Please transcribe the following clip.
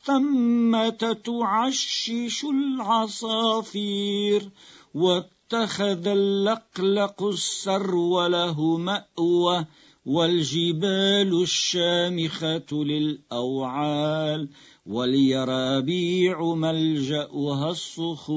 الثمة تعشش العصافير واتخذ اللقلق السرو له مأوى والجبال الشامخة للأوعال واليرابيع ملجأها الصخور